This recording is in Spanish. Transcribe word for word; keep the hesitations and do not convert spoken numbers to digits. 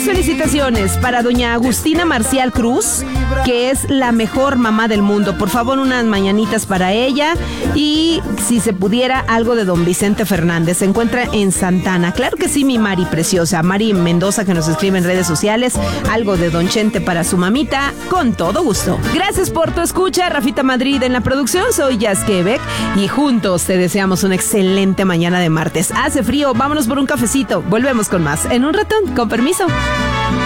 felicitaciones para doña Agustina Marcial Cruz, que es la mejor mamá del mundo. Por favor, unas mañanitas para ella. Y si se pudiera, algo de don Vicente Fernández. Se encuentra en Santana. Claro que sí, mi Mari preciosa. Mari Mendoza, que nos escribe en redes sociales. Algo de don Chente para su mamita. Con todo gusto. Gracias por tu escucha. Rafita Madrid en la producción. Soy Jazz Quebec. Y juntos te deseamos una excelente mañana de martes. Hace frío. Vámonos por un cafecito. Volvemos con más en un ratón. Con permiso.